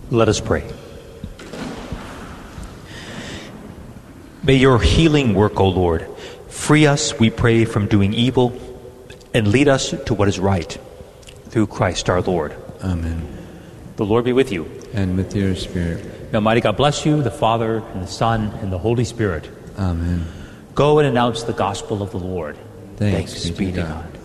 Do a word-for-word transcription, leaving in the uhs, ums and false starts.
Let us pray. May your healing work, O Lord, free us, we pray, from doing evil and lead us to what is right. Through Christ our Lord. Amen. The Lord be with you. And with your spirit. May Almighty God bless you, the Father, and the Son, and the Holy Spirit. Amen. Go and announce the gospel of the Lord. Thanks, Thanks be be to to God. God.